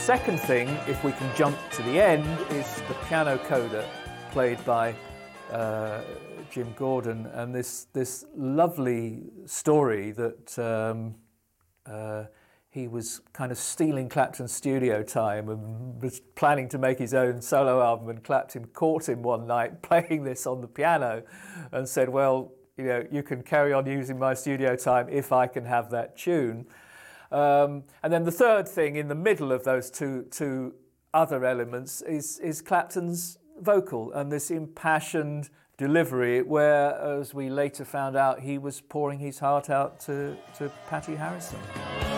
second thing, if we can jump to the end, is the piano coda played by Jim Gordon, and this lovely story that he was kind of stealing Clapton's studio time and was planning to make his own solo album, and Clapton caught him one night playing this on the piano and said, well, you know, you can carry on using my studio time if I can have that tune. And then the third thing in the middle of those two other elements is Clapton's vocal and this impassioned delivery where, as we later found out, he was pouring his heart out to Patty Harrison.